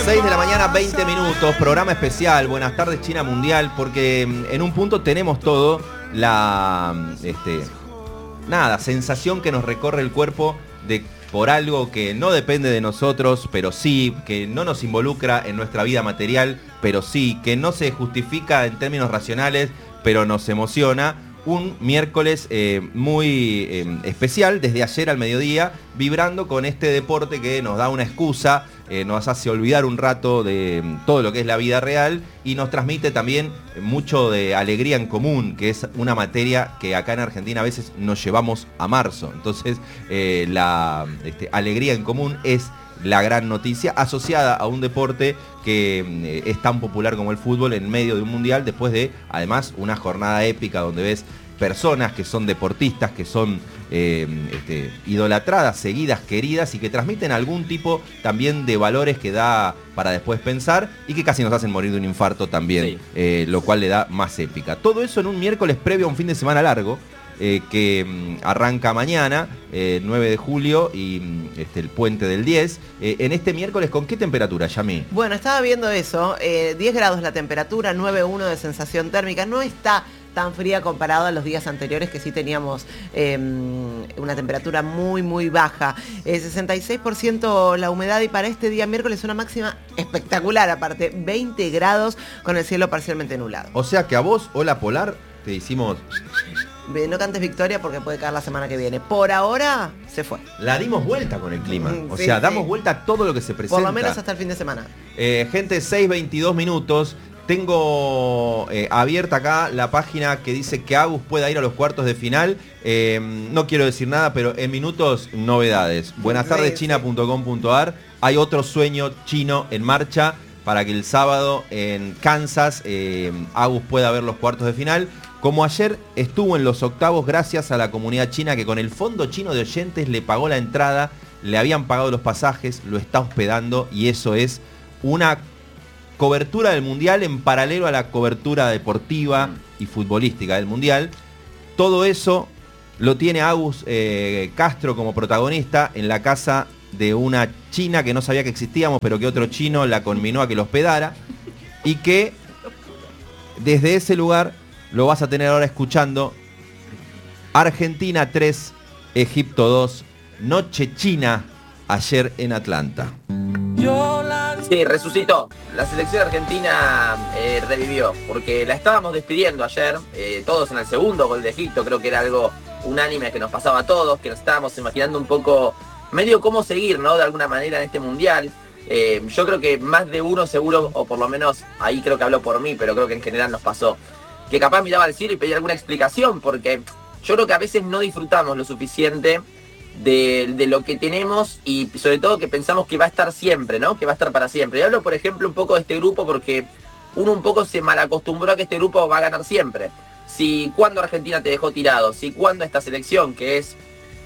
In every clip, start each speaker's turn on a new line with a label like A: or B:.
A: 6 de la mañana, 20 minutos, programa especial, Buenas tardes China Mundial, porque en un punto tenemos todo la sensación que nos recorre el cuerpo por algo que no depende de nosotros, pero sí, que no nos involucra en nuestra vida material, pero sí, que no se justifica en términos racionales, pero nos emociona. Un miércoles muy especial, desde ayer al mediodía, vibrando con este deporte que nos da una excusa, nos hace olvidar un rato de todo lo que es la vida real y nos transmite también mucho de alegría en común, que es una materia que acá en Argentina a veces nos llevamos a marzo. Entonces, la alegría en común es la gran noticia asociada a un deporte que es tan popular como el fútbol en medio de un mundial, después de, además, una jornada épica donde ves personas que son deportistas, que son idolatradas, seguidas, queridas y que transmiten algún tipo también de valores que da para después pensar y que casi nos hacen morir de un infarto también, sí. Lo cual le da más épica. Todo eso en un miércoles previo a un fin de semana largo, que arranca mañana, 9 de julio, y el puente del 10. En este miércoles, ¿con qué temperatura, Yami?
B: Bueno, estaba viendo eso, 10 grados la temperatura, 9,1 de sensación térmica, no está tan fría comparado a los días anteriores que sí teníamos una temperatura muy, muy baja. 66% la humedad y para este día miércoles una máxima espectacular, aparte 20 grados con el cielo parcialmente nublado.
A: O sea que a vos, Hola Polar, te hicimos...
B: No cantes victoria porque puede caer la semana que viene. Por ahora, se fue.
A: La dimos vuelta con el clima. O sea, damos vuelta a todo lo que se presenta.
B: Por lo menos hasta el fin de semana.
A: Gente, 6:22 minutos. Tengo abierta acá la página que dice que Agus pueda ir a los cuartos de final. No quiero decir nada, pero en minutos, novedades. Buenastardechina.com.ar. Hay otro sueño chino en marcha para que el sábado en Kansas Agus pueda ver los cuartos de final. Como ayer estuvo en los octavos gracias a la comunidad china que con el Fondo Chino de Oyentes le pagó la entrada, le habían pagado los pasajes, lo está hospedando y eso es una cobertura del Mundial en paralelo a la cobertura deportiva y futbolística del Mundial. Todo eso lo tiene Agus Castro como protagonista en la casa de una china que no sabía que existíamos, pero que otro chino la conminó a que lo hospedara y que desde ese lugar lo vas a tener ahora escuchando. Argentina 3, Egipto 2, noche china ayer en Atlanta.
C: Sí, resucitó. La selección argentina revivió, porque la estábamos despidiendo ayer, todos en el segundo gol de Egipto, creo que era algo unánime que nos pasaba a todos, que nos estábamos imaginando un poco, medio cómo seguir, ¿no? De alguna manera en este mundial. Yo creo que más de uno seguro, o por lo menos ahí creo que hablo por mí, pero creo que en general nos pasó, que capaz miraba al cielo y pedía alguna explicación, porque yo creo que a veces no disfrutamos lo suficiente de lo que tenemos y sobre todo que pensamos que va a estar siempre, ¿no? Que va a estar para siempre. Y hablo, por ejemplo, un poco de este grupo porque uno un poco se malacostumbró a que este grupo va a ganar siempre. Si cuando Argentina te dejó tirado, si cuando esta selección, que es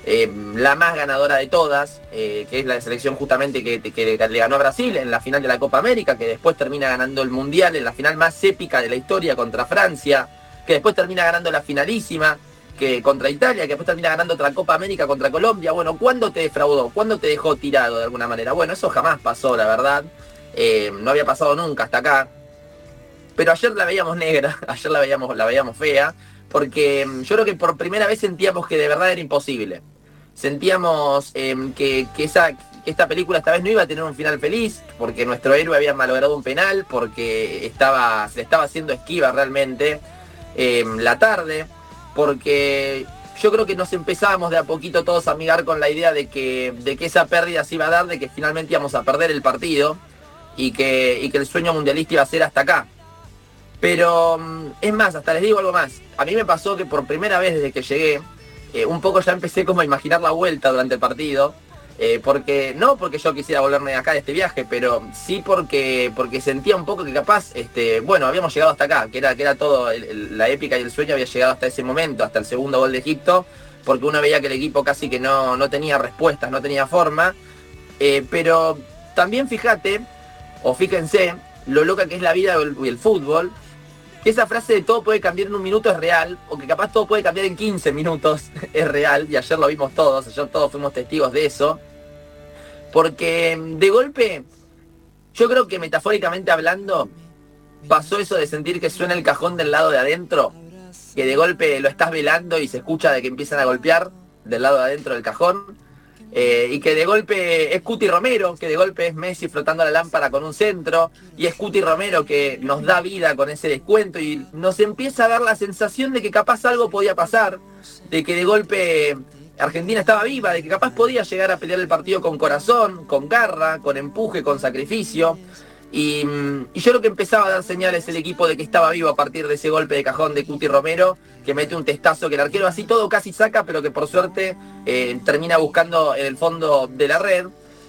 C: la más ganadora de todas, que es la selección justamente que le ganó a Brasil en la final de la Copa América, que después termina ganando el Mundial en la final más épica de la historia contra Francia, que después termina ganando la finalísima que contra Italia, que después termina ganando otra Copa América contra Colombia. Bueno, ¿cuándo te defraudó? ¿Cuándo te dejó tirado de alguna manera? Bueno, eso jamás pasó, la verdad. No había pasado nunca hasta acá. Pero ayer la veíamos negra, ayer la veíamos fea, porque yo creo que por primera vez sentíamos que de verdad era imposible. Sentíamos que esta película esta vez no iba a tener un final feliz, porque nuestro héroe había malogrado un penal, porque se le estaba haciendo esquiva realmente la tarde, porque yo creo que nos empezábamos de a poquito todos a amigar con la idea de que esa pérdida se iba a dar, de que finalmente íbamos a perder el partido y que el sueño mundialista iba a ser hasta acá. Pero es más, hasta les digo algo más. A mí me pasó que por primera vez desde que llegué, un poco ya empecé como a imaginar la vuelta durante el partido, no porque yo quisiera volverme de acá de este viaje, pero sí porque sentía un poco que capaz, habíamos llegado hasta acá, que era todo, la épica y el sueño había llegado hasta ese momento, hasta el segundo gol de Egipto, porque uno veía que el equipo casi que no tenía respuestas, no tenía forma, pero también fíjense lo loca que es la vida y el fútbol. Esa frase de todo puede cambiar en un minuto es real, o que capaz todo puede cambiar en 15 minutos es real, y ayer lo vimos todos, ayer todos fuimos testigos de eso, porque de golpe Yo creo que metafóricamente hablando, pasó eso de sentir que suena el cajón del lado de adentro, que de golpe lo estás velando y se escucha de que empiezan a golpear del lado de adentro del cajón, y que de golpe es Cuti Romero, que de golpe es Messi flotando la lámpara con un centro, y es Cuti Romero que nos da vida con ese descuento y nos empieza a dar la sensación de que capaz algo podía pasar, de que de golpe Argentina estaba viva, de que capaz podía llegar a pelear el partido con corazón, con garra, con empuje, con sacrificio. Y yo creo que empezaba a dar señales el equipo de que estaba vivo a partir de ese golpe de cajón de Cuti Romero, que mete un testazo que el arquero así todo casi saca, pero que por suerte termina buscando en el fondo de la red.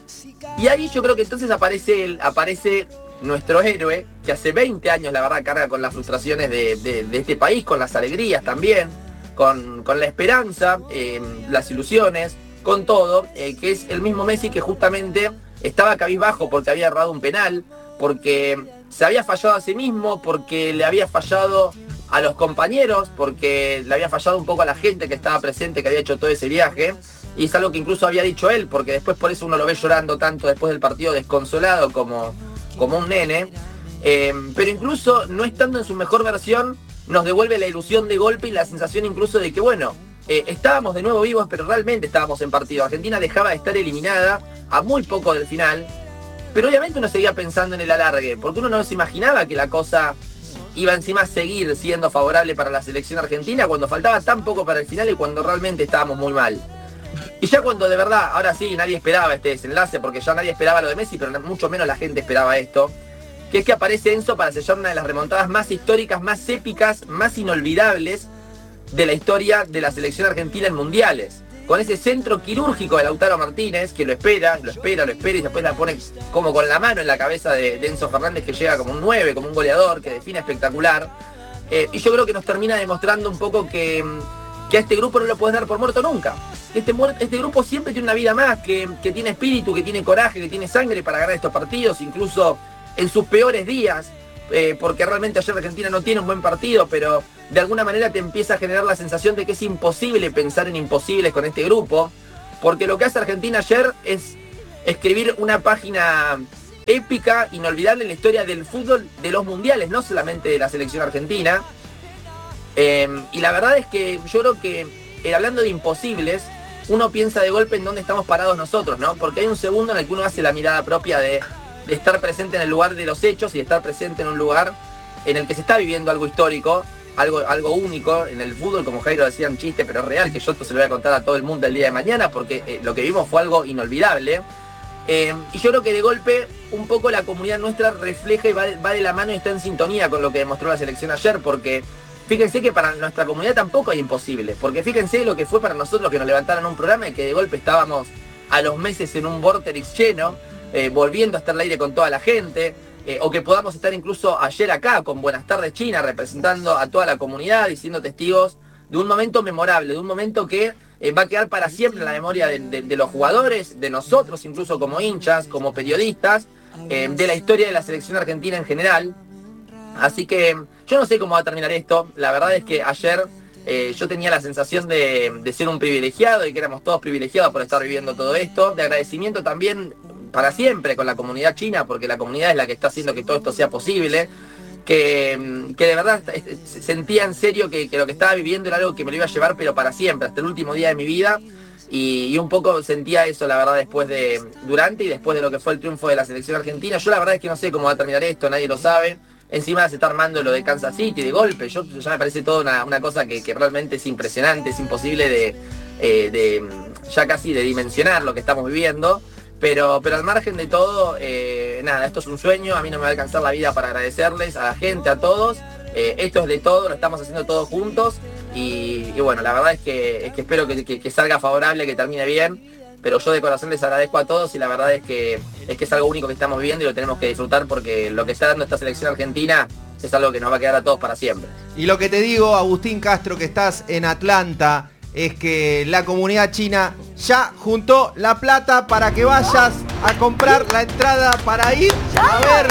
C: Y ahí yo creo que entonces aparece nuestro héroe, que hace 20 años la verdad carga con las frustraciones de este país, con las alegrías también, con la esperanza, las ilusiones, con todo, que es el mismo Messi que justamente estaba cabizbajo porque había errado un penal, porque se había fallado a sí mismo, porque le había fallado a los compañeros, porque le había fallado un poco a la gente que estaba presente, que había hecho todo ese viaje, y es algo que incluso había dicho él, porque después por eso uno lo ve llorando tanto después del partido, desconsolado como un nene, pero incluso no estando en su mejor versión, nos devuelve la ilusión de golpe y la sensación incluso de que bueno, estábamos de nuevo vivos, pero realmente estábamos en partido. Argentina dejaba de estar eliminada a muy poco del final, pero obviamente uno seguía pensando en el alargue, porque uno no se imaginaba que la cosa iba encima a seguir siendo favorable para la selección argentina cuando faltaba tan poco para el final y cuando realmente estábamos muy mal. Y ya cuando de verdad, ahora sí, nadie esperaba este desenlace, porque ya nadie esperaba lo de Messi, pero mucho menos la gente esperaba esto, que es que aparece Enzo para sellar una de las remontadas más históricas, más épicas, más inolvidables de la historia de la selección argentina en mundiales. Con ese centro quirúrgico de Lautaro Martínez, que lo espera, y después la pone como con la mano en la cabeza de Enzo Fernández, que llega como un 9, como un goleador, que define espectacular. Y yo creo que nos termina demostrando un poco que a este grupo no lo puedes dar por muerto nunca. Este grupo siempre tiene una vida más, que tiene espíritu, que tiene coraje, que tiene sangre para ganar estos partidos, incluso en sus peores días, porque realmente ayer Argentina no tiene un buen partido, pero de alguna manera te empieza a generar la sensación de que es imposible pensar en imposibles con este grupo, porque lo que hace Argentina ayer es escribir una página épica, inolvidable en la historia del fútbol de los mundiales, no solamente de la selección argentina. Y la verdad es que yo creo que hablando de imposibles, uno piensa de golpe en dónde estamos parados nosotros, ¿no? Porque hay un segundo en el que uno hace la mirada propia de estar presente en el lugar de los hechos y de estar presente en un lugar en el que se está viviendo algo histórico, algo único en el fútbol, como Jairo decía un chiste, pero es real, que yo esto se lo voy a contar a todo el mundo el día de mañana, porque lo que vimos fue algo inolvidable. Y yo creo que de golpe un poco la comunidad nuestra refleja y va de la mano y está en sintonía con lo que demostró la selección ayer, porque fíjense que para nuestra comunidad tampoco hay imposibles, porque fíjense lo que fue para nosotros que nos levantaron un programa y que de golpe estábamos a los meses en un Vorterix lleno, volviendo a estar al aire con toda la gente, o que podamos estar incluso ayer acá con Buenas Tardes China, representando a toda la comunidad y siendo testigos de un momento memorable, de un momento que va a quedar para siempre en la memoria de los jugadores, de nosotros incluso como hinchas, como periodistas, de la historia de la selección argentina en general. Así que yo no sé cómo va a terminar esto. La verdad es que ayer yo tenía la sensación de ser un privilegiado y que éramos todos privilegiados por estar viviendo todo esto, de agradecimiento también para siempre con la comunidad china, porque la comunidad es la que está haciendo que todo esto sea posible, que de verdad sentía en serio que lo que estaba viviendo era algo que me lo iba a llevar pero para siempre, hasta el último día de mi vida, y un poco sentía eso la verdad durante y después de lo que fue el triunfo de la selección argentina. Yo la verdad es que no sé cómo va a terminar esto, nadie lo sabe. Encima se está armando lo de Kansas City de golpe, ya me parece toda una cosa que realmente es impresionante, es imposible de ya casi de dimensionar lo que estamos viviendo. Pero al margen de todo, nada, esto es un sueño, a mí no me va a alcanzar la vida para agradecerles a la gente, a todos. Esto es de todo, lo estamos haciendo todos juntos y bueno, la verdad es que espero que salga favorable, que termine bien, pero yo de corazón les agradezco a todos y la verdad es que es algo único que estamos viviendo y lo tenemos que disfrutar porque lo que está dando esta selección argentina es algo que nos va a quedar a todos para siempre.
A: Y lo que te digo, Agustín Castro, que estás en Atlanta, es que la comunidad china ya juntó la plata para que vayas a comprar la entrada para ir a ver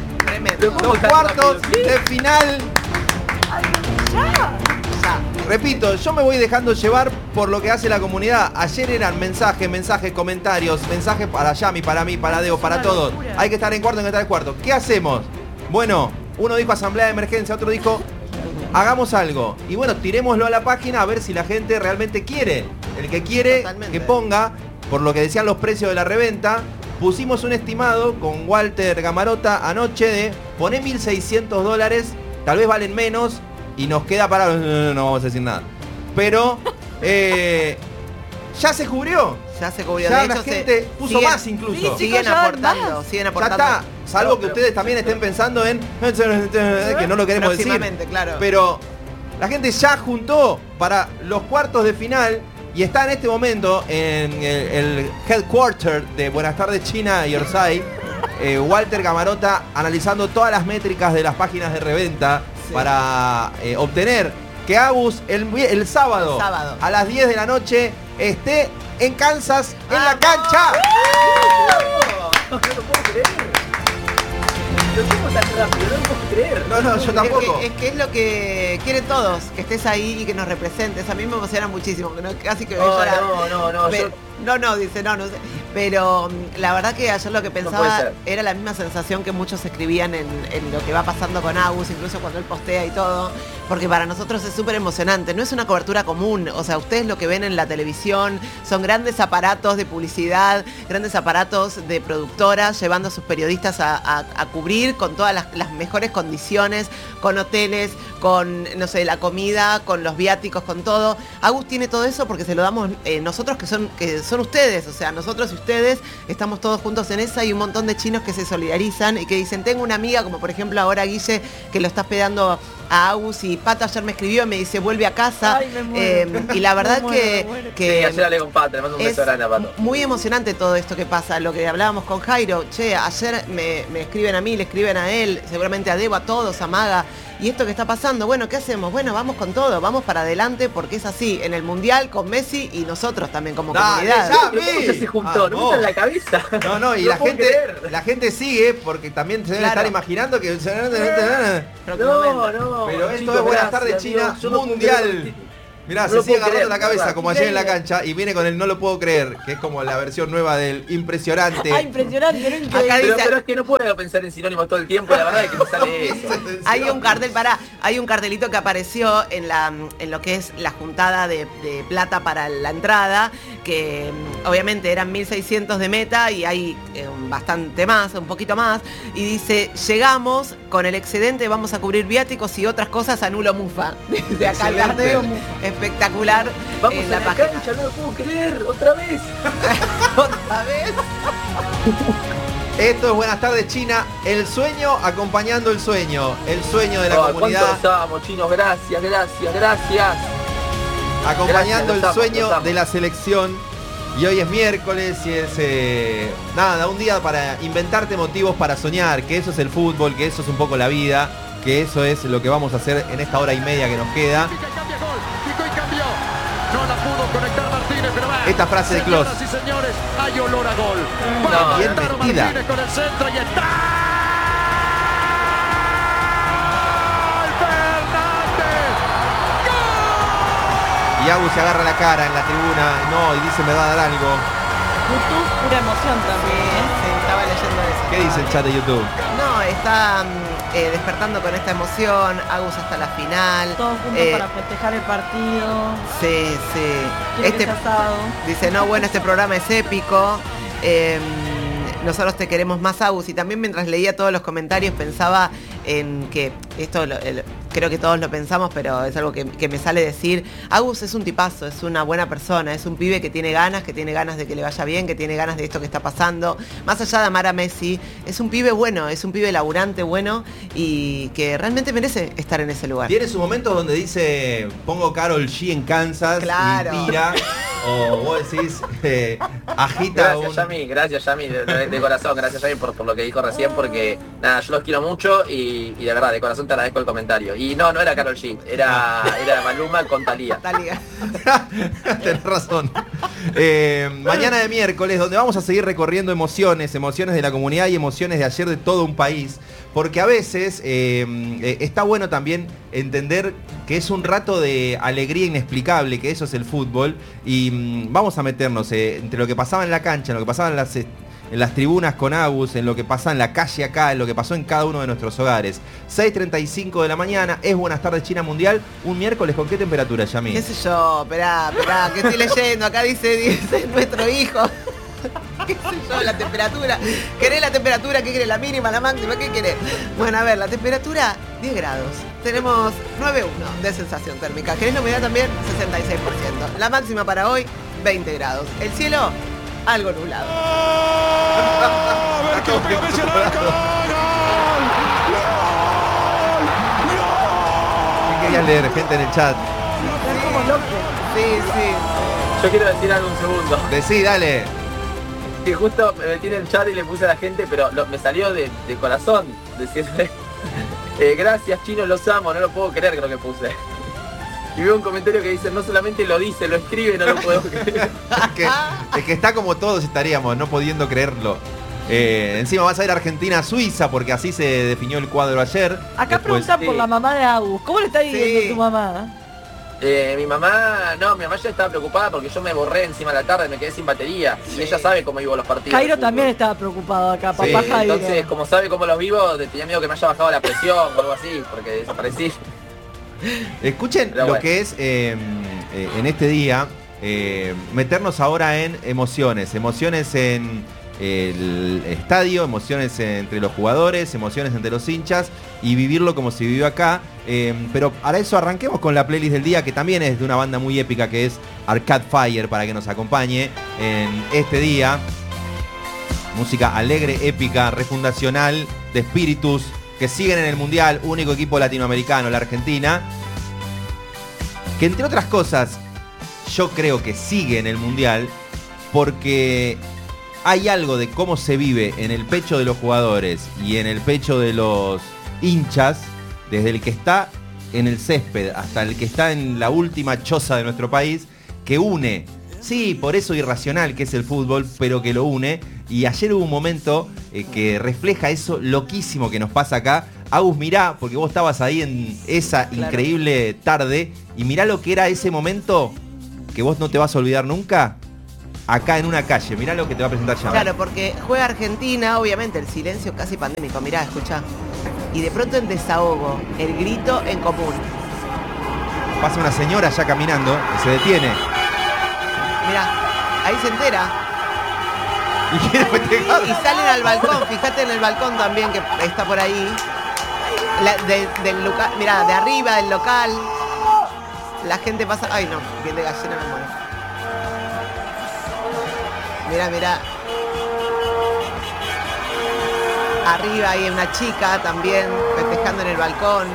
A: los cuartos de final. Repito, yo me voy dejando llevar por lo que hace la comunidad. Ayer eran mensajes, comentarios, mensajes para Yami, para mí, para Deo, para todos. Hay que estar en cuarto, hay que estar en cuarto. ¿Qué hacemos? Bueno, uno dijo asamblea de emergencia, otro dijo hagamos algo. Y bueno, tirémoslo a la página a ver si la gente realmente quiere. El que quiere, que ponga, por lo que decían los precios de la reventa. Pusimos un estimado con Walter Gamarota anoche de poné $1.600, tal vez valen menos y nos queda para... No vamos a decir nada. Pero ya se cubrió.
B: Ya se cubrió.
A: Ya
B: de
A: la
B: hecho,
A: gente puso más incluso.
B: Sí, siguen aportando.
A: Ya está. Salvo que ustedes también estén pensando en que no lo queremos decir.
B: Claro.
A: Pero la gente ya juntó para los cuartos de final. Y está en este momento en el headquarter de Buenas Tardes China y Orsay, Walter Gamarota analizando todas las métricas de las páginas de reventa para obtener que Agus el sábado a las 10 de la noche esté en Kansas en la cancha.
C: No lo puedo creer. ¿Cómo tan rápido? No lo puedo creer.
A: No, yo tampoco.
B: Es que es lo que quieren todos, que estés ahí y que nos representes. A mí me emociona muchísimo, que casi que voy a llorar. No, dice, no sé. Pero la verdad que ayer lo que pensaba era la misma sensación que muchos escribían en lo que va pasando con Agus, incluso cuando él postea y todo, porque para nosotros es súper emocionante. No es una cobertura común, o sea, ustedes lo que ven en la televisión son grandes aparatos de publicidad, grandes aparatos de productoras llevando a sus periodistas a cubrir con todas las mejores condiciones, con hoteles, con, no sé, la comida, con los viáticos, con todo. Agus tiene todo eso porque se lo damos nosotros que son ustedes, o sea, nosotros y ustedes estamos todos juntos en esa, y un montón de chinos que se solidarizan y que dicen, tengo una amiga, como por ejemplo ahora Guille, que lo está hospedando a Agus, y Pato ayer me escribió y me dice, vuelve a casa.
D: Ay, me muero.
B: Y la verdad que
C: sí, ayer hablé con Pato, le mando un beso grande a Pato.
B: Muy emocionante todo esto que pasa, lo que hablábamos con Jairo. Che, ayer me escriben a mí, le escriben a él, seguramente a Debo, a todos, a Maga. Y esto que está pasando, bueno, ¿qué hacemos? Bueno, vamos con todo, vamos para adelante, porque es así, en el Mundial con Messi y nosotros también como comunidad.
C: ¿Cómo se juntó? No me está en la cabeza.
A: No, y la gente sigue, porque también se deben estar imaginando que... Pero esto es Buenas Tardes China Mundial. Mirá, se sigue agarrando la cabeza como ayer en la cancha y viene con el no lo puedo creer, que es como la versión nueva del impresionante.
D: Ah, impresionante, no increíble.
C: Pero es que no puedo pensar en sinónimos todo el tiempo, la verdad es que me sale eso.
B: Hay un cartelito que apareció en lo que es la juntada de plata para la entrada, que obviamente eran 1.600 de meta y hay bastante más, un poquito más, y dice, llegamos, con el excedente vamos a cubrir viáticos y otras cosas, anulo Mufa. Desde acá el cartel espectacular.
C: Vamos en la cancha, no lo puedo creer, otra vez.
B: ¿Otra vez?
A: Esto es Buenas Tardes China, el sueño acompañando el sueño de la comunidad.
C: ¿Cuántos estábamos, chinos? Gracias.
A: Acompañando el sueño de la selección. Y hoy es miércoles y es un día para inventarte motivos para soñar, que eso es el fútbol, que eso es un poco la vida, que eso es lo que vamos a hacer en esta hora y media que nos queda.
E: No la pudo conectar Martínez, pero va.
A: Esta frase de Klose.
E: Señoras y señores, hay olor a gol. Va
A: bien vestida.
E: Martínez con el centro y está. Fernández. ¡Gol!
A: Y Agus se agarra la cara en la tribuna, y dice me va a dar algo.
D: YouTube, pura emoción también.
B: Sí, estaba leyendo eso.
A: ¿Qué dice el chat de YouTube?
B: No, está despertando con esta emoción, Agus hasta la final.
D: Todos juntos para festejar el partido.
B: Sí. Dice, este programa es épico. Nosotros te queremos más, Agus. Y también mientras leía todos los comentarios pensaba en que esto creo que todos lo pensamos, pero es algo que me sale decir. Agus es un tipazo, es una buena persona, es un pibe que tiene ganas de que le vaya bien, que tiene ganas de esto que está pasando. Más allá de amar a Messi, es un pibe bueno, es un pibe laburante bueno y que realmente merece estar en ese lugar.
A: Tiene sus momentos donde dice, pongo Karol G en Kansas,
B: claro.
A: Y tira, o vos decís, agita.
C: Gracias Yami, de corazón, gracias Yami por lo que dijo recién, porque nada, yo los quiero mucho y de verdad, de corazón te agradezco el comentario. Y no era Karol G, era Maluma con Thalía.
A: Tenés razón. Mañana de miércoles, donde vamos a seguir recorriendo emociones de la comunidad y emociones de ayer de todo un país. Porque a veces está bueno también entender que es un rato de alegría inexplicable, que eso es el fútbol. Y vamos a meternos entre lo que pasaba en la cancha, en lo que pasaba en las tribunas con Agus, en lo que pasa en la calle acá, en lo que pasó en cada uno de nuestros hogares. 6:35 de la mañana, es Buenas Tardes China Mundial. Un miércoles, ¿con qué temperatura, Yami?
B: ¿Qué sé yo? Esperá, que estoy leyendo. Acá dice nuestro hijo. ¿Qué sé yo? La temperatura. ¿Querés la temperatura? ¿Qué querés? ¿La mínima, la máxima? ¿Qué querés? Bueno, a ver, la temperatura, 10 grados. Tenemos 9,1 de sensación térmica. ¿Querés la humedad también? 66%. La máxima para hoy, 20 grados. El cielo, algo nublado.
E: A ver qué pega Messi al arco.
A: ¿Qué querías leer, gente en el chat?
B: Sí, sí.
C: Yo quiero decir algo un segundo.
A: Decí, dale.
C: Que justo me metí en el chat y le puse a la gente, pero me salió de corazón decirle gracias chinos, los amo, no lo puedo creer, creo que puse. Y veo un comentario que dice, no solamente lo dice, lo escribe, no lo puedo creer.
A: Es que está como todos estaríamos, no pudiendo creerlo. Encima vas a ir a Argentina-Suiza, porque así se definió el cuadro ayer.
D: Acá preguntan por la mamá de Agus. ¿Cómo le está diciendo tu mamá?
C: Mi mamá ya estaba preocupada porque yo me borré encima de la tarde, me quedé sin batería. Y ella sabe cómo vivo los partidos.
D: Jairo también estaba preocupado acá, papá Jairo.
C: Entonces, como sabe cómo los vivo, tenía miedo que me haya bajado la presión o algo así, porque desaparecí.
A: Escuchen
C: Pero
A: lo
C: bueno.
A: que es en este día, meternos ahora en emociones en el estadio, emociones entre los jugadores, emociones entre los hinchas y vivirlo como se vivió acá. Pero para eso arranquemos con la playlist del día, que también es de una banda muy épica, que es Arcade Fire, para que nos acompañe en este día. Música alegre, épica, refundacional, de espíritus que siguen en el Mundial, único equipo latinoamericano, la Argentina, que entre otras cosas yo creo que sigue en el Mundial porque hay algo de cómo se vive en el pecho de los jugadores y en el pecho de los hinchas, desde el que está en el césped hasta el que está en la última choza de nuestro país, que une. Sí, por eso irracional que es el fútbol, pero que lo une. Y ayer hubo un momento que refleja eso loquísimo que nos pasa acá. Agus, mirá, porque vos estabas ahí en esa increíble tarde, y mirá lo que era ese momento que vos no te vas a olvidar nunca, acá en una calle. Mirá lo que te va a presentar ya.
B: Claro, porque juega Argentina, obviamente el silencio casi pandémico. Mirá, escuchá. Y de pronto en desahogo, el grito en común.
A: Pasa una señora ya caminando y se detiene.
B: Mirá, ahí se entera.
A: Y quiere festejar.
B: Y salen al balcón, fíjate en el balcón también que está por ahí. Del local, mirá, de arriba del local. La gente pasa. Ay no, piel de gallina me muero. Mirá, mirá. Arriba hay una chica también festejando en el balcón.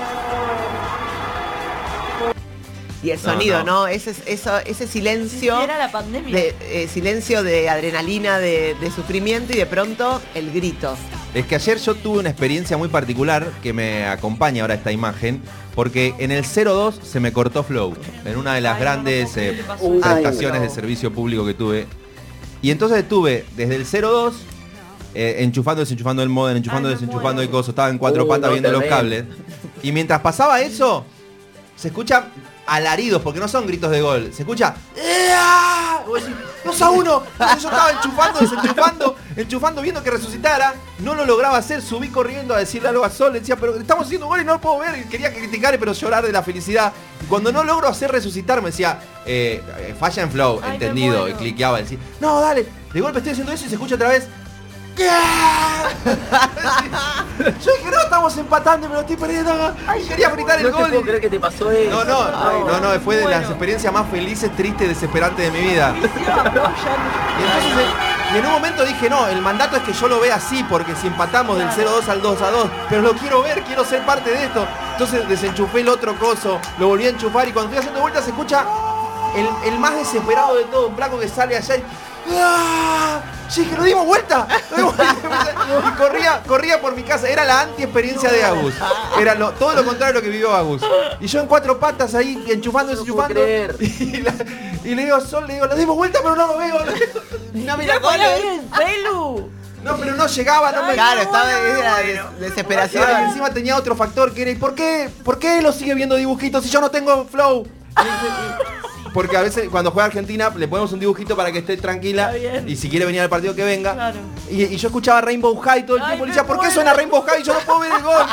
B: Y el sonido, ¿no? Ese silencio.
D: Era la pandemia.
B: Silencio de adrenalina, de sufrimiento, y de pronto el grito.
A: Es que ayer yo tuve una experiencia muy particular que me acompaña ahora esta imagen, porque en el 02 se me cortó Flow, en una de las grandes prestaciones de servicio público que tuve. Y entonces estuve desde el 02 enchufando, desenchufando el modem, enchufando, desenchufando el coso, estaba en cuatro patas viendo los cables. Y mientras pasaba eso, se escucha alaridos, porque no son gritos de gol, se escucha ¡ea! 2-1. Yo estaba enchufando, enchufando, viendo que resucitara, no lo lograba hacer, subí corriendo a decirle algo a Sol, le decía, pero estamos haciendo gol y no lo puedo ver, y quería criticar pero llorar de la felicidad. Y cuando no logro hacer resucitar me decía, falla en Flow. Ay, entendido, y cliqueaba, decía, no, dale, de golpe estoy haciendo eso y se escucha otra vez. Yo dije, no, estamos empatando y me lo estoy perdiendo. Ay, quería gritar el gol.
C: No puedo creer que te pasó eso.
A: No, fue de las experiencias más felices, tristes, desesperantes de mi vida. Y en un momento dije, no, el mandato es que yo lo vea así, porque si empatamos del 0-2 al 2-2, pero lo quiero ver, quiero ser parte de esto. Entonces desenchufé el otro coso, lo volví a enchufar, y cuando estoy haciendo vueltas se escucha el más desesperado de todo, un flaco que sale allá y... ¡Ah! Sí, que lo dimos vuelta. Y corría por mi casa. Era la anti-experiencia de Agus. Era todo lo contrario de lo que vivió Agus. Y yo en cuatro patas ahí, enchufando, desenchufando. Y le digo, Sol, le dimos vuelta, pero no lo veo.
B: No me
D: ¡No
B: la
D: podía ver
B: goles.
D: el celu!
A: No, pero no llegaba, no me...
B: Claro, estaba desesperación.
A: Y encima tenía otro factor que era, ¿y por qué lo sigue viendo dibujitos si yo no tengo flow? Porque a veces cuando juega Argentina le ponemos un dibujito para que esté tranquila
D: Está bien.
A: y si quiere venir al partido que venga.
D: Claro.
A: Y yo escuchaba Rainbow High todo el
D: Ay,
A: tiempo y le
D: me
A: decía, ¿por qué
D: muero.
A: suena Rainbow High? Yo no puedo ver el gol.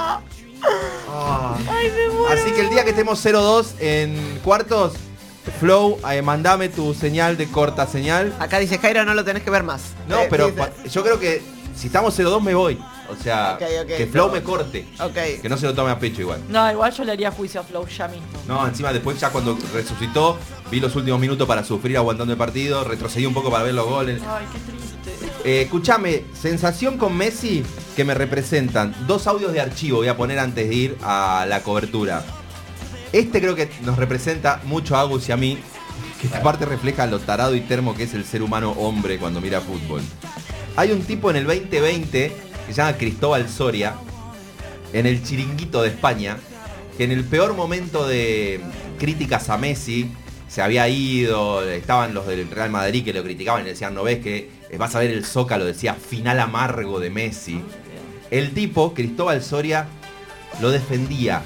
D: Ay, me muero.
A: Así que el día que estemos 0-2 en cuartos, Flow, mandame tu señal de corta señal.
B: Acá dice Jairo, no lo tenés que ver más.
A: No, pero
B: dice-
A: yo creo que si estamos 0-2 me voy. O sea,
B: Ok,
A: que Flow me corte.
B: Ok.
A: Que no se lo tome a pecho igual.
D: No, igual yo le haría juicio a Flow ya mismo.
A: No, encima después ya cuando resucitó, vi los últimos minutos para sufrir aguantando el partido, retrocedí un poco para ver los goles.
D: Ay, qué triste.
A: Escúchame, sensación con Messi que me representan. 2 audios de archivo voy a poner antes de ir a la cobertura. Este creo que nos representa mucho a Agus y a mí, que aparte refleja lo tarado y termo que es el ser humano hombre cuando mira fútbol. Hay un tipo en el 2020 que se llama Cristóbal Soria, en el Chiringuito de España, que en el peor momento de críticas a Messi, se había ido, estaban los del Real Madrid que lo criticaban y le decían, no ves que vas a ver el Zócalo, decía final amargo de Messi. El tipo, Cristóbal Soria, lo defendía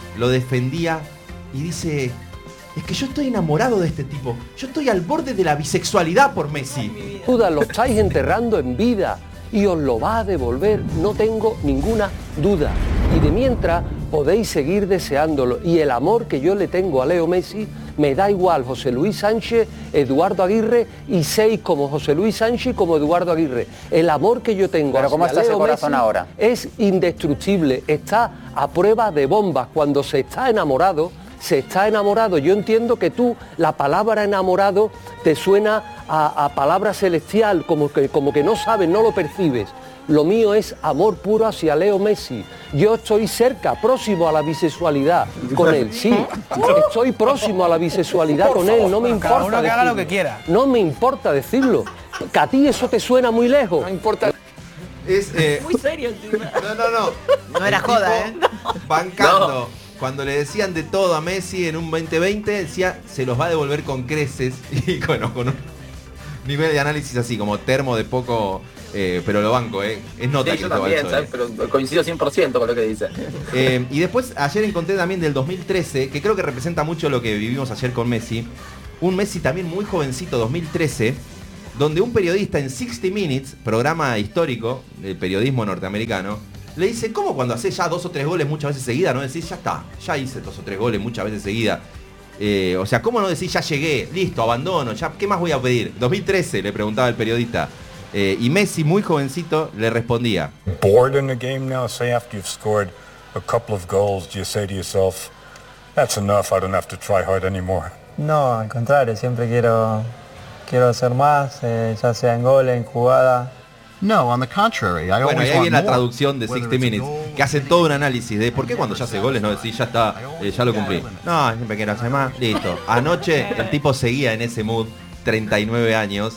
A: y dice, es que yo estoy enamorado de este tipo, yo estoy al borde de la bisexualidad por Messi.
F: Duda, lo estáis enterrando en vida y os lo va a devolver, no tengo ninguna duda. Y de mientras podéis seguir deseándolo. Y el amor que yo le tengo a Leo Messi, me da igual José Luis Sánchez, Eduardo Aguirre, y 6 como José Luis Sánchez y como Eduardo Aguirre. El amor que yo tengo
G: Pero ¿cómo
F: hacia
G: está ese
F: Leo
G: corazón
F: Messi
G: ahora?
F: es indestructible, está a prueba de bombas. Cuando se está enamorado, se está enamorado. Yo entiendo que tú, la palabra enamorado, te suena a palabra celestial, como que no sabes, no lo percibes. Lo mío es amor puro hacia Leo Messi. Yo estoy cerca, próximo a la bisexualidad con él, sí. Estoy próximo a la bisexualidad con él, no me importa.
H: Cada uno que haga lo
F: decirlo.
H: que quiera.
F: No me importa decirlo. Que a ti eso te suena muy lejos. No importa.
A: Es,
D: Muy serio encima.
A: no.
B: No era
A: El
B: joda,
A: tipo bancando. Cuando le decían de todo a Messi en un 2020, decía, se los va a devolver con creces. Y bueno, con un nivel de análisis así, como termo de poco, pero lo banco, es nota
C: Sí,
A: que
C: yo
A: Cristóbal
C: también,
A: Soria.
C: ¿sabes? Pero coincido 100% con lo que dice.
A: Y después ayer encontré también del 2013, que creo que representa mucho lo que vivimos ayer con Messi. Un Messi también muy jovencito, 2013, donde un periodista en 60 Minutes, programa histórico del periodismo norteamericano, le dice, ¿cómo cuando haces ya 2 o 3 goles muchas veces seguidas? No decís, ya está, ya hice 2 o 3 goles muchas veces seguidas. O sea, ¿cómo no decís, ya llegué, listo, abandono, ya, ¿qué más voy a pedir? 2013 le preguntaba el periodista. Y Messi, muy jovencito, le respondía.
I: Bored in the game now? Say after you've scored a couple of goals, do you say to yourself, that's enough, I don't have to try hard anymore?
J: No, al contrario, siempre quiero hacer más, ya sea en goles, en jugada.
K: No, on the contrary. I
A: Bueno,
K: always
A: y ahí
K: want
A: viene la
K: more.
A: traducción de 60 Minutes, que hace todo un análisis de por qué cuando ya hace goles no decís, ya está, ya lo cumplí. No, siempre quiero hacer más, listo. Anoche el tipo seguía en ese mood, 39 años.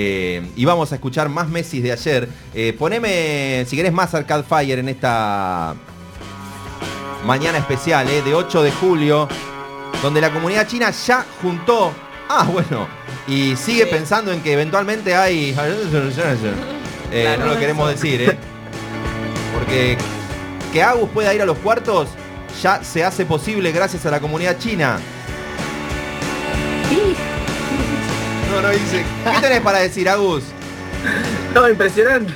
A: Y vamos a escuchar más Messi de ayer. Poneme, si querés, más Arcade Fire en esta mañana especial, de 8 de julio, donde la comunidad china ya juntó, y sigue pensando en que eventualmente hay... no lo queremos decir, porque que Agus pueda ir a los cuartos ya se hace posible gracias a la comunidad china. No, dice, ¿qué tenés para decir, Agus?
C: No, impresionante.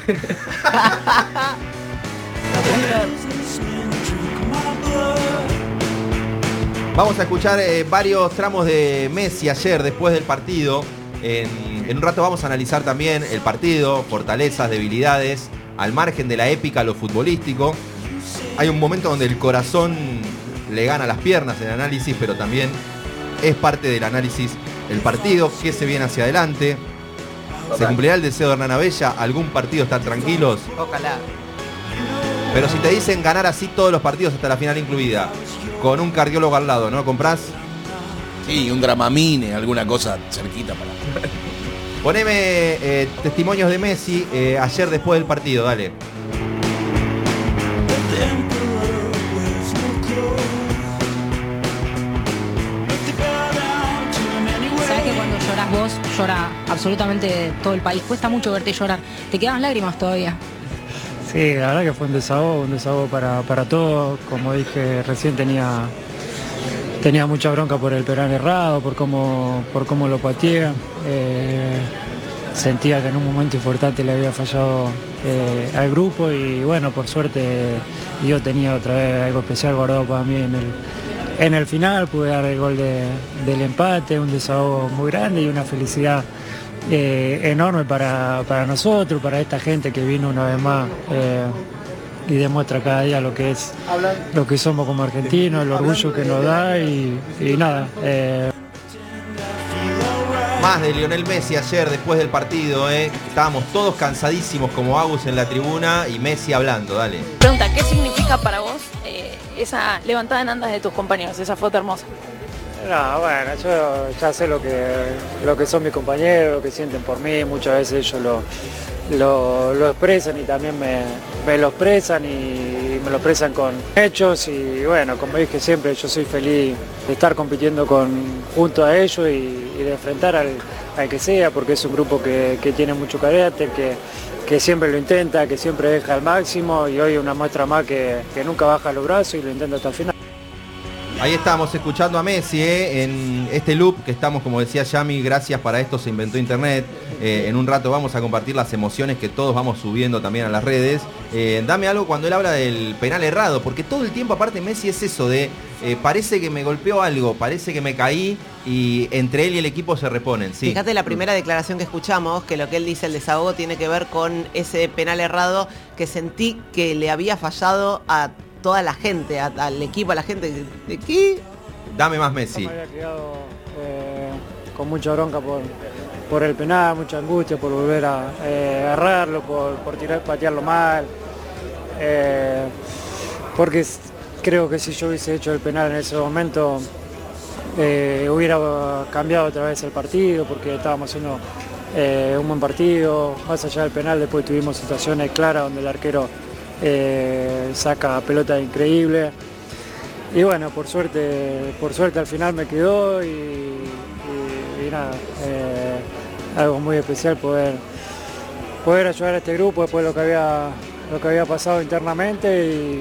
A: Vamos a escuchar varios tramos de Messi ayer después del partido. En un rato vamos a analizar también el partido, fortalezas, debilidades, al margen de la épica, lo futbolístico. Hay un momento donde el corazón le gana las piernas en el análisis, pero también es parte del análisis el partido, qué se viene hacia adelante. ¿Se cumplirá el deseo de Hernán Abella? ¿Algún partido estar tranquilos?
B: Ojalá.
A: Pero si te dicen ganar así todos los partidos hasta la final incluida, con un cardiólogo al lado, ¿no comprás?
H: Sí, un Dramamine, alguna cosa cerquita para...
A: Poneme testimonios de Messi ayer después del partido, dale.
L: ¿Sabes qué
G: llora absolutamente todo el país. Cuesta mucho verte llorar. ¿Te quedan lágrimas todavía?
J: Sí, la verdad que fue un desahogo para todos. Como dije, recién tenía mucha bronca por el penal errado, por cómo lo pateé. Sentía que en un momento importante le había fallado al grupo y bueno, por suerte yo tenía otra vez algo especial guardado para mí en el final. Pude dar el gol del empate, un desahogo muy grande y una felicidad enorme para nosotros, para esta gente que vino una vez más y demuestra cada día lo que somos como argentinos, el orgullo que nos da y nada.
A: Más de Lionel Messi ayer después del partido, estábamos todos cansadísimos como Agus en la tribuna y Messi hablando, dale.
L: Pregunta, ¿qué significa para vos esa levantada en andas de tus compañeros, esa foto hermosa?
J: No, bueno, yo ya sé lo que son mis compañeros, lo que sienten por mí, muchas veces ellos lo expresan y también me lo expresan y me lo expresan con hechos y bueno, como dije siempre, yo soy feliz de estar compitiendo junto a ellos y de enfrentar al que sea, porque es un grupo que tiene mucho carácter, que siempre lo intenta, que siempre deja al máximo y hoy una muestra más que nunca baja los brazos y lo intenta hasta el final.
A: Ahí estamos escuchando a Messi en este loop que estamos, como decía Yami, gracias para esto se inventó internet. En un rato vamos a compartir las emociones que todos vamos subiendo también a las redes. Dame algo cuando él habla del penal errado, porque todo el tiempo aparte Messi es eso de parece que me golpeó algo, parece que me caí y entre él y el equipo se reponen. Sí.
B: Fíjate la primera declaración que escuchamos, que lo que él dice, el desahogo, tiene que ver con ese penal errado que sentí que le había fallado a toda la gente, al equipo, a la gente. ¿De qué?
A: Dame más Messi.
J: Me había quedado con mucha bronca por el penal, mucha angustia por volver a agarrarlo, por patearlo mal. Porque creo que si yo hubiese hecho el penal en ese momento hubiera cambiado otra vez el partido, porque estábamos haciendo un buen partido. Más allá del penal, después tuvimos situaciones claras donde el arquero saca pelota increíble y bueno, por suerte al final me quedó y nada, algo muy especial poder ayudar a este grupo después de lo que había pasado internamente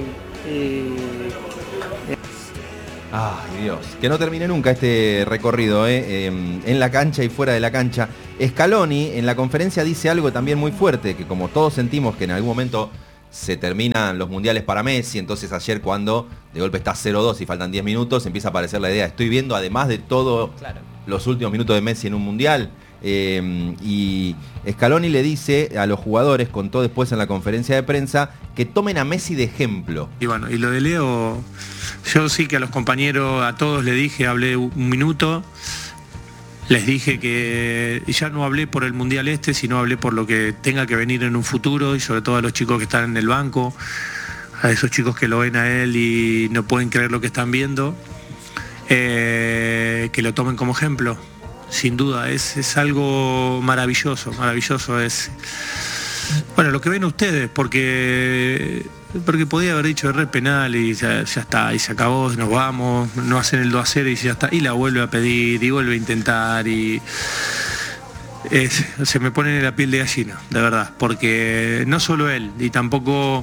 A: Ay, Dios, que no termine nunca este recorrido en la cancha y fuera de la cancha. Scaloni en la conferencia dice algo también muy fuerte, que como todos sentimos que en algún momento se terminan los mundiales para Messi, entonces ayer cuando de golpe está 0-2 y faltan 10 minutos, empieza a aparecer la idea, estoy viendo además de todo los últimos minutos de Messi en un mundial, y Scaloni le dice a los jugadores, contó después en la conferencia de prensa, que tomen a Messi de ejemplo.
M: Y bueno, y lo de Leo, yo sí que a los compañeros, a todos le dije, hablé un minuto, les dije que ya no hablé por el Mundial sino hablé por lo que tenga que venir en un futuro y sobre todo a los chicos que están en el banco, a esos chicos que lo ven a él y no pueden creer lo que están viendo, que lo tomen como ejemplo. Sin duda, es algo maravilloso, es bueno lo que ven ustedes, porque podía haber dicho error penal y ya está, y se acabó, nos vamos, no hacen el 2-0 y ya está, y la vuelve a pedir y vuelve a intentar y se me pone en la piel de gallina, de verdad, porque no solo él, y tampoco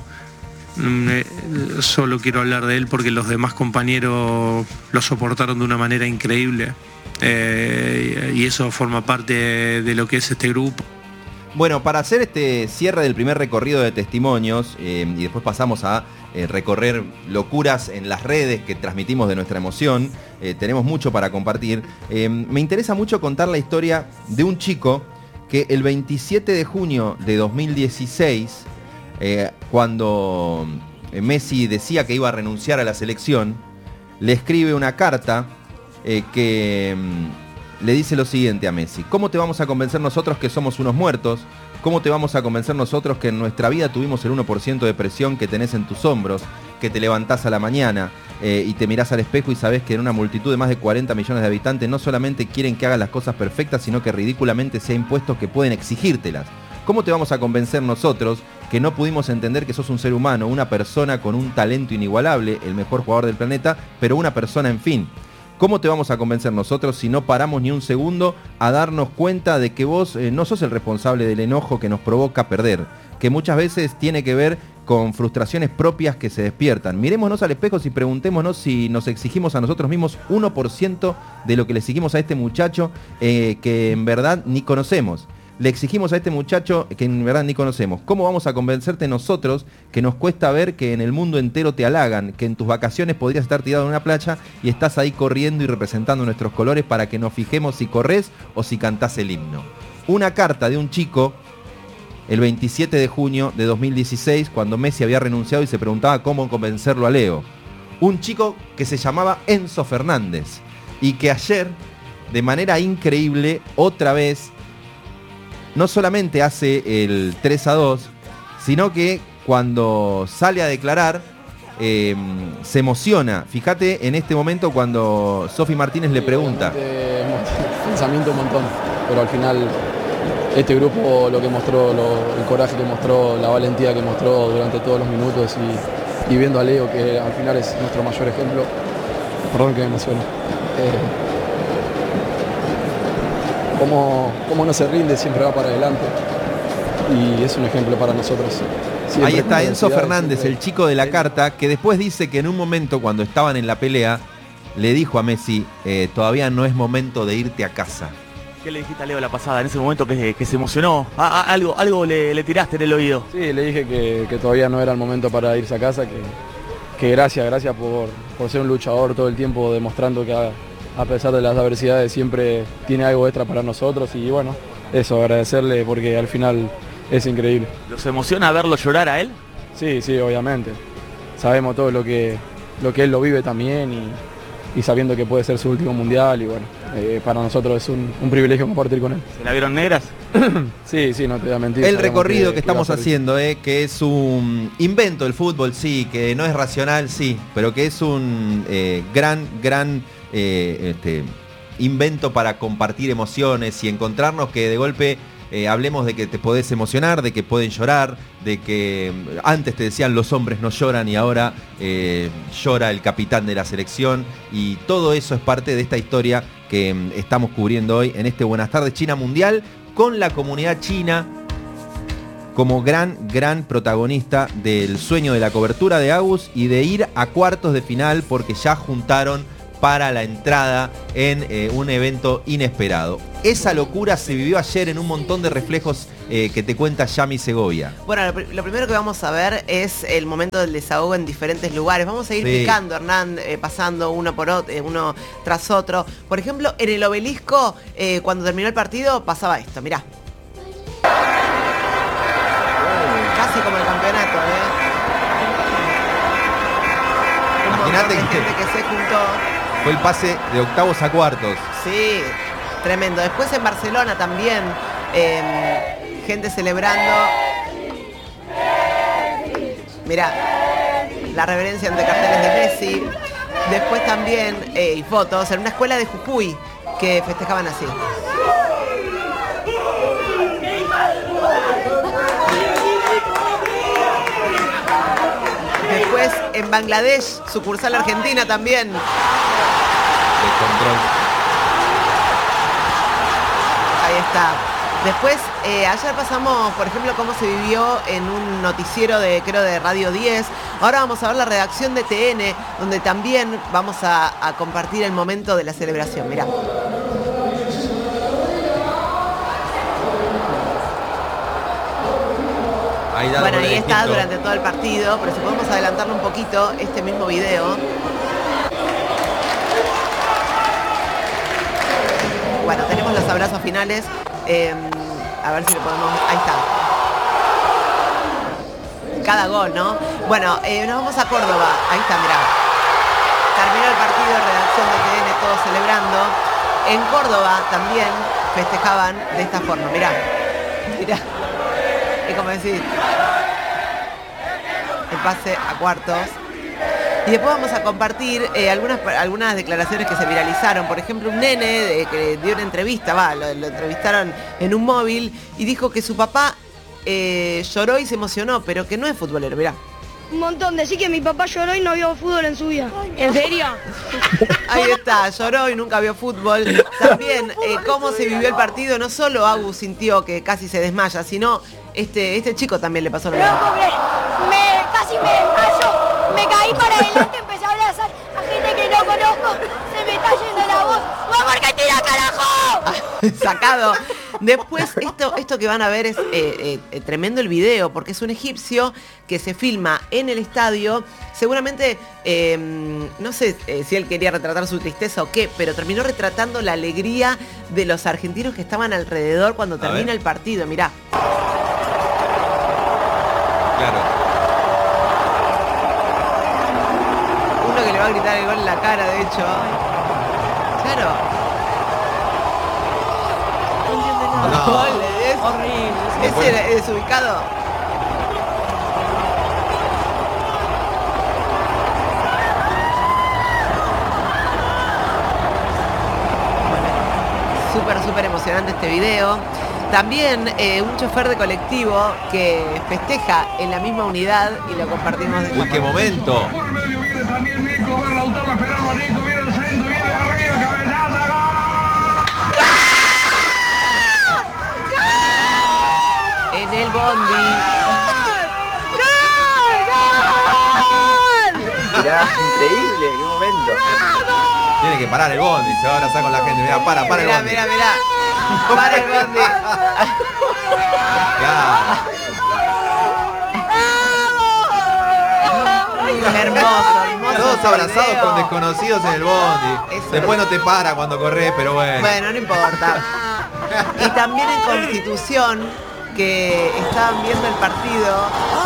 M: solo quiero hablar de él porque los demás compañeros lo soportaron de una manera increíble, y eso forma parte de lo que es este grupo.
A: Bueno, para hacer este cierre del primer recorrido de testimonios y después pasamos a recorrer locuras en las redes que transmitimos de nuestra emoción, tenemos mucho para compartir. Me interesa mucho contar la historia de un chico que el 27 de junio de 2016, cuando Messi decía que iba a renunciar a la selección, le escribe una carta que le dice lo siguiente a Messi: ¿cómo te vamos a convencer nosotros que somos unos muertos? ¿Cómo te vamos a convencer nosotros que en nuestra vida tuvimos el 1% de presión que tenés en tus hombros, que te levantás a la mañana y te mirás al espejo y sabés que en una multitud de más de 40 millones de habitantes no solamente quieren que hagas las cosas perfectas, sino que ridículamente se ha impuesto que pueden exigírtelas? ¿Cómo te vamos a convencer nosotros que no pudimos entender que sos un ser humano, una persona con un talento inigualable, el mejor jugador del planeta, pero una persona en fin? ¿Cómo te vamos a convencer nosotros si no paramos ni un segundo a darnos cuenta de que vos no sos el responsable del enojo que nos provoca perder? Que muchas veces tiene que ver con frustraciones propias que se despiertan. Mirémonos al espejo y preguntémonos si nos exigimos a nosotros mismos 1% de lo que le exigimos a este muchacho que en verdad ni conocemos. Le exigimos a este muchacho que en verdad ni conocemos. ¿Cómo vamos a convencerte nosotros que nos cuesta ver que en el mundo entero te halagan, que en tus vacaciones podrías estar tirado en una playa y estás ahí corriendo y representando nuestros colores para que nos fijemos si corres o si cantás el himno? Una carta de un chico el 27 de junio de 2016, cuando Messi había renunciado y se preguntaba cómo convencerlo a Leo. Un chico que se llamaba Enzo Fernández y que ayer, de manera increíble, otra vez, no solamente hace el 3-2, sino que cuando sale a declarar, se emociona. Fíjate en este momento cuando Sofi Martínez le pregunta.
N: Pensamiento un montón, pero al final este grupo lo que mostró, el coraje que mostró, la valentía que mostró durante todos los minutos y viendo a Leo, que al final es nuestro mayor ejemplo. Perdón que me emociono. Cómo no se rinde, siempre va para adelante y es un ejemplo para nosotros. Siempre
A: ahí está Enzo Fernández, el chico de la carta, que después dice que en un momento cuando estaban en la pelea le dijo a Messi, todavía no es momento de irte a casa.
O: ¿Qué le dijiste a Leo la pasada en ese momento que se emocionó? Algo le tiraste en el oído.
N: Sí, le dije que todavía no era el momento para irse a casa, que gracias por ser un luchador todo el tiempo, demostrando que a pesar de las adversidades siempre tiene algo extra para nosotros y bueno, eso, agradecerle porque al final es increíble.
O: ¿Los emociona verlo llorar a él?
N: Sí, obviamente. Sabemos todo lo que él lo vive también y sabiendo que puede ser su último mundial y bueno, para nosotros es un privilegio compartir con él.
O: ¿Se la vieron negras?
N: Sí, no te voy a mentir.
A: El recorrido que estamos haciendo, que es un invento del fútbol, sí, que no es racional, sí, pero que es un gran invento para compartir emociones y encontrarnos, que de golpe hablemos de que te podés emocionar, de que pueden llorar, de que antes te decían los hombres no lloran y ahora llora el capitán de la selección, y todo eso es parte de esta historia que estamos cubriendo hoy en este Buenas Tardes China Mundial, con la comunidad china como gran protagonista del sueño de la cobertura de Agus y de ir a cuartos de final, porque ya juntaron para la entrada en un evento inesperado. Esa locura se vivió ayer en un montón de reflejos que te cuenta Yami Segovia.
B: Bueno, lo primero que vamos a ver es el momento del desahogo en diferentes lugares. Vamos a ir picando, Hernán, pasando uno tras otro. Por ejemplo, en el Obelisco, cuando terminó el partido, pasaba esto, mirá. Casi como el campeonato,
A: Imagínate
B: que se juntó.
A: Fue el pase de octavos a cuartos.
B: Sí, tremendo. Después en Barcelona también, gente celebrando. Mirá, la reverencia ante carteles de Messi. Después también, y fotos en una escuela de Jujuy que festejaban así. Después en Bangladesh, sucursal Argentina también.
A: Control.
B: Ahí está. Después, ayer pasamos, por ejemplo, cómo se vivió en un noticiero de Radio 10. Ahora vamos a ver la redacción de TN, donde también vamos a compartir el momento de la celebración. Mirá. Bueno, ahí está durante todo el partido, pero si podemos adelantarlo un poquito, este mismo video. Bueno, tenemos los abrazos finales. A ver si lo podemos... Ahí está. Cada gol, ¿no? Bueno, nos vamos a Córdoba. Ahí está, mirá. Terminó el partido, redacción de TN, todos celebrando. En Córdoba también festejaban de esta forma. Mirá. Es como decir, el pase a cuartos. Y después vamos a compartir algunas declaraciones que se viralizaron. Por ejemplo, un nene que dio una entrevista, lo entrevistaron en un móvil y dijo que su papá lloró y se emocionó, pero que no es futbolero, mirá.
P: un montón. Decir que mi papá lloró y no vio fútbol en su vida.
L: ¿En serio?
B: Ahí está, lloró y nunca vio fútbol. También, cómo se vivió el partido, no solo Agus sintió que casi se desmaya, sino este chico también le pasó lo mismo.
P: Casi me desmayo, me caí para adelante, empecé a abrazar a gente que no conozco, se me está yendo la voz. ¡Vamos Argentina, carajo!
B: Sacado. Después, esto que van a ver es tremendo el video, porque es un egipcio que se filma en el estadio. Seguramente, no sé si él quería retratar su tristeza o qué, pero terminó retratando la alegría de los argentinos que estaban alrededor cuando termina el partido. Mirá.
A: Claro.
B: Uno que le va a gritar el gol en la cara, de hecho. Claro.
A: No.
B: Horrible. ¿Ese era desubicado? Súper emocionante este video. También un chofer de colectivo que festeja en la misma unidad y lo compartimos.
A: Uy, qué momento.
B: En el bondi.
C: Mirá, increíble, qué momento.
A: Tiene que parar el bondi, se va a abrazar con la gente. Mirá, para el bondi.
B: Mirá. Para el bondi. Hermoso.
A: Todos abrazados con desconocidos en el bondi. Después no te para cuando corres, pero bueno.
B: Bueno, no importa. Y también en Constitución, que estaban viendo el partido.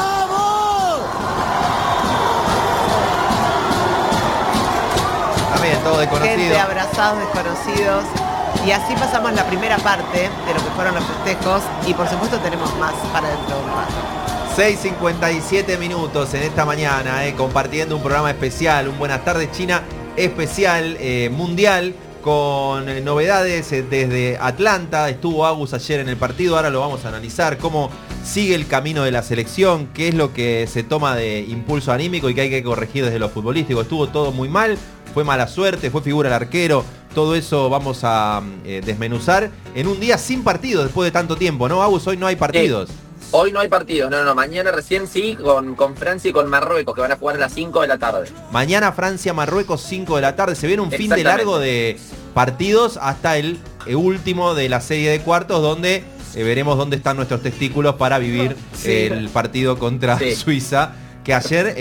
A: También todo desconocido.
B: Gente abrazados, desconocidos. Y así pasamos la primera parte de lo que fueron los festejos. Y por supuesto tenemos más para dentro de un rato.
A: 6:57 minutos en esta mañana, compartiendo un programa especial, un Buenas Tardes China especial, mundial, con novedades desde Atlanta. Estuvo Agus ayer en el partido, ahora lo vamos a analizar, cómo sigue el camino de la selección, qué es lo que se toma de impulso anímico y que hay que corregir desde lo futbolístico. Estuvo todo muy mal, fue mala suerte, fue figura el arquero, todo eso vamos a desmenuzar en un día sin partido después de tanto tiempo, ¿no, Agus? Hoy no hay partidos.
C: Hoy no hay partidos, no, mañana recién sí, con Francia y con Marruecos, que van a jugar a las 5 de la tarde.
A: Mañana Francia, Marruecos, 5 de la tarde. Se viene un fin de largo de partidos hasta el último de la serie de cuartos, donde veremos dónde están nuestros testículos para vivir el partido contra Suiza, que ayer...